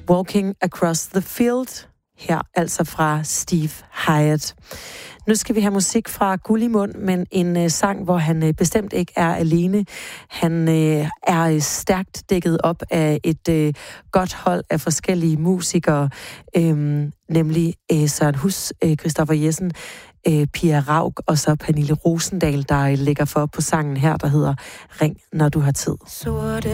Walking Across the Field, her altså fra Steve Hyatt. Nu skal vi have musik fra Gullimund, men en sang, hvor han bestemt ikke er alene. Han er stærkt dækket op af et godt hold af forskellige musikere, nemlig Søren Hus, Christoffer Jessen, Pia Rauk og så Pernille Rosendal, der lægger for på sangen her, der hedder Ring, når du har tid. Sorte